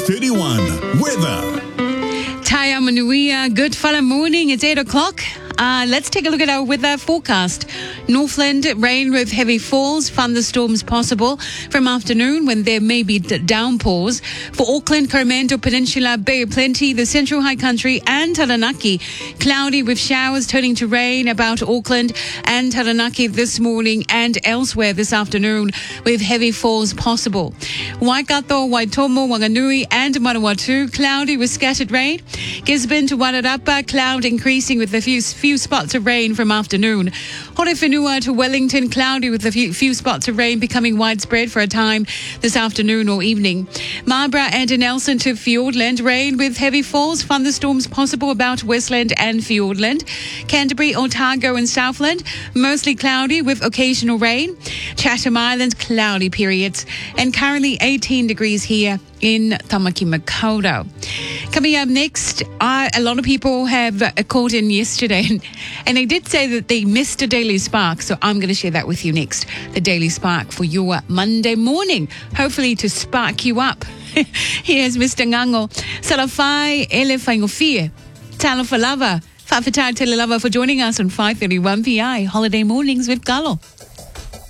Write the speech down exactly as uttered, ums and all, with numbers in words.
thirty-one. Weather. Taya Manuia, good fella morning. It's eight o'clock. Uh, let's take a look at our weather forecast. Northland, rain with heavy falls, thunderstorms possible from afternoon when there may be d- downpours. For Auckland, Coromandel Peninsula, Bay of Plenty, the Central High Country and Taranaki, cloudy with showers turning to rain about Auckland and Taranaki this morning and elsewhere this afternoon with heavy falls possible. Waikato, Waitomo, Wanganui and Manawatu, cloudy with scattered rain. Gisborne to Wairarapa, cloud increasing with a few few spots of rain from afternoon. Horowhenua to Wellington, cloudy with a few, few spots of rain becoming widespread for a time this afternoon or evening. Marlborough and Nelson to Fiordland, rain with heavy falls, thunderstorms possible about Westland and Fiordland. Canterbury, Otago and Southland, mostly cloudy with occasional rain. Chatham Island, cloudy periods. And currently eighteen degrees here in Tamaki Makaurau. Coming up next, uh, a lot of people have uh, called in yesterday and, and they did say that they missed a Daily Spark, so I'm going to share that with you next. The Daily Spark for your Monday morning, hopefully to spark you up. Here's Mister Ngango. Salafai ele whaingofie. Talofa lava. Whawhitai tele lava for joining us on five thirty-one P I Holiday Mornings with Galo.